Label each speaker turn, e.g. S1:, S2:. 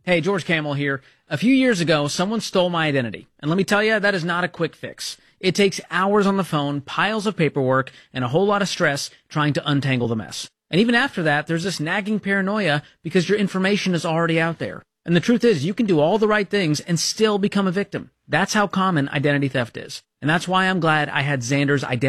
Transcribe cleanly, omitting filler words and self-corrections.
S1: Hey, George Camel here. A few years ago, someone stole my identity. And let me tell you, that is not a quick fix. It takes hours on the phone, piles of paperwork, and a whole lot of stress trying to untangle the mess. And even after that, there's this nagging paranoia because your information is already out there. And the truth is, you can do all the right things and still become a victim. That's how common identity theft is. And that's why I'm glad I had Xander's identity